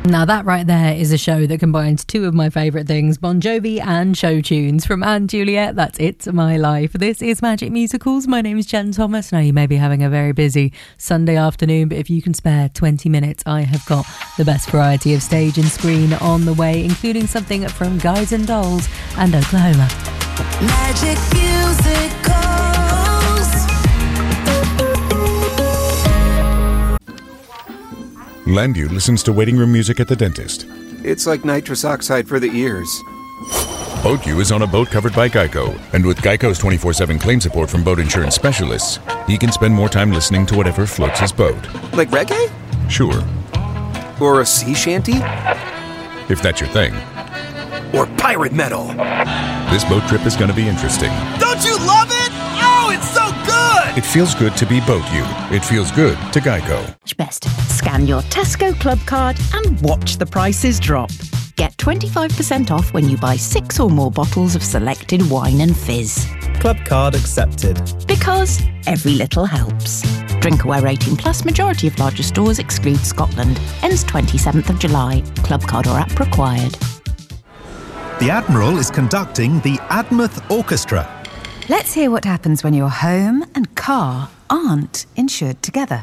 Now that right there is a show that combines two of my favourite things, Bon Jovi and show tunes. From Anne Juliet, that's It's My Life. This is Magic Musicals. My name is Jen Thomas. Now you may be having a very busy Sunday afternoon, but if you can spare 20 minutes, I have got the best variety of stage and screen on the way, including something from Guys and Dolls and Oklahoma. Magic Musicals. Landu listens to waiting room music at the dentist. It's like nitrous oxide for the ears. BoatU is on a boat covered by Geico, and with Geico's 24/7 claim support from boat insurance specialists, he can spend more time listening to whatever floats his boat. Like reggae? Sure. Or a sea shanty? If that's your thing. Or pirate metal? This boat trip is going to be interesting. Don't you love it? Oh, it's so good! It feels good to be BoatU. It feels good to Geico. Best. Scan your Tesco Club card and watch the prices drop. Get 25% off when you buy 6 or more bottles of selected wine and fizz. Club card accepted. Because every little helps. Drinkaware 18 plus, majority of larger stores exclude Scotland. Ends 27th of July. Club card or app required. The Admiral is conducting the Admouth Orchestra. Let's hear what happens when your home and car aren't insured together.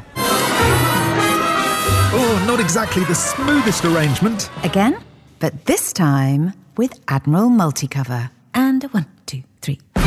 Oh, not exactly the smoothest arrangement. Again, but this time with Admiral Multicover. And 1, 2, 3, 4.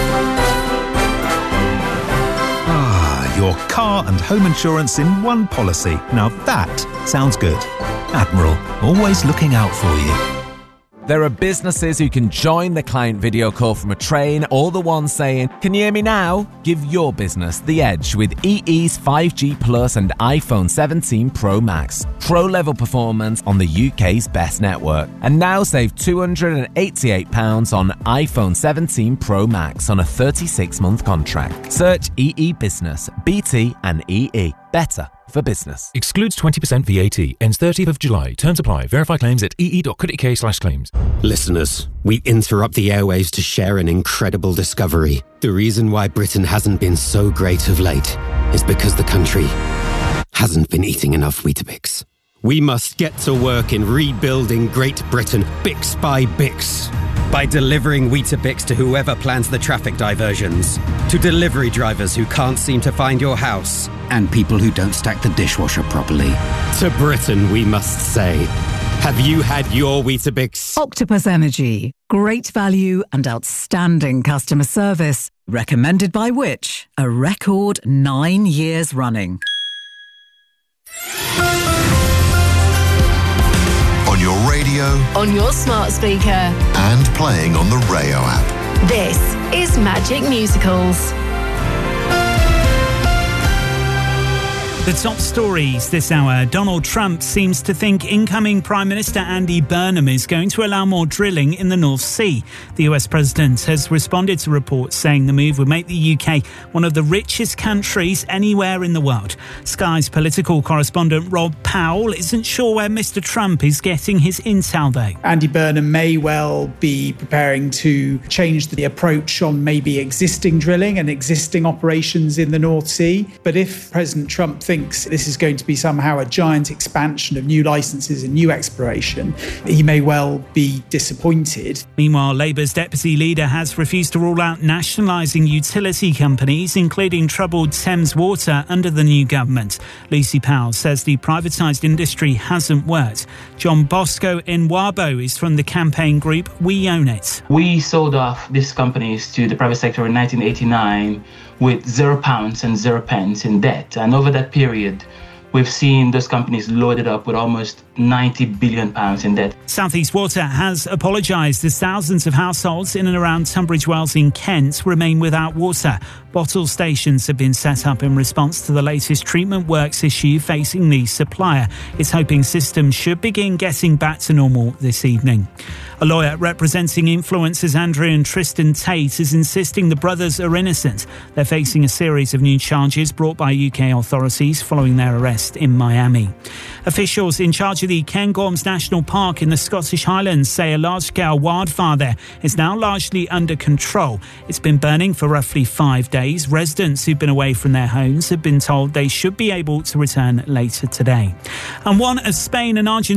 Ah, your car and home insurance in one policy. Now that sounds good. Admiral, always looking out for you. There are businesses who can join the client video call from a train, or the ones saying, "Can you hear me now?" Give your business the edge with EE's 5G Plus and iPhone 17 Pro Max. Pro-level performance on the UK's best network. And now save £288 on iPhone 17 Pro Max on a 36-month contract. Search EE Business, BT and EE. Better for business. Excludes 20% VAT. Ends 30th of July. Terms apply. Verify claims at ee.co.uk/claims. Listeners, we interrupt the airwaves to share an incredible discovery. The reason why Britain hasn't been so great of late is because the country hasn't been eating enough Weetabix. We must get to work in rebuilding Great Britain, Bix by Bix. By delivering Weetabix to whoever plans the traffic diversions, to delivery drivers who can't seem to find your house, and people who don't stack the dishwasher properly. To Britain, we must say, have you had your Weetabix? Octopus Energy. Great value and outstanding customer service. Recommended by which? A record 9 years running. On your radio, on your smart speaker, and playing on the Rayo app. This is Magic Musicals. The top stories this hour. Donald Trump seems to think incoming Prime Minister Andy Burnham is going to allow more drilling in the North Sea. The US president has responded to reports saying the move would make the UK one of the richest countries anywhere in the world. Sky's political correspondent Rob Powell isn't sure where Mr. Trump is getting his intel, though. Andy Burnham may well be preparing to change the approach on maybe existing drilling and existing operations in the North Sea. But if President Trump thinks this is going to be somehow a giant expansion of new licences and new exploration, he may well be disappointed. Meanwhile, Labour's deputy leader has refused to rule out nationalising utility companies, including troubled Thames Water, under the new government. Lucy Powell says the privatised industry hasn't worked. John Bosco in Wabo is from the campaign group We Own It. We sold off these companies to the private sector in 1989 with £0 and 0 pence in debt. And over that period, we've seen those companies loaded up with almost £90 billion in debt. South East Water has apologised as thousands of households in and around Tunbridge Wells in Kent remain without water. Bottle stations have been set up in response to the latest treatment works issue facing the supplier. It's hoping systems should begin getting back to normal this evening. A lawyer representing influencers Andrew and Tristan Tate is insisting the brothers are innocent. They're facing a series of new charges brought by UK authorities following their arrest in Miami. Officials in charge of the Cairngorms National Park in the Scottish Highlands say a large-scale wildfire there is now largely under control. It's been burning for roughly 5 days. Residents who've been away from their homes have been told they should be able to return later today. And one of Spain and Argentina